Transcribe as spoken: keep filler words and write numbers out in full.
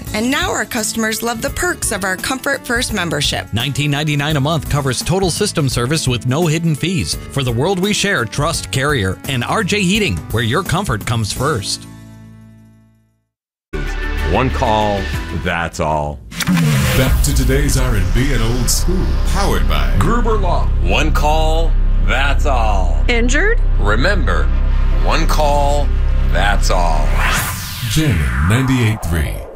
And now our customers love the perks of our Comfort First membership. nineteen ninety-nine a month covers total system service with no hidden fees. For the world we share, trust Carrier and R J Heating, where your comfort comes first. One call, that's all. Back to today's R and B and old school, powered by Gruber Law. One call, that's all. Injured? Remember, one call, that's all. Jammin' ninety-eight point three.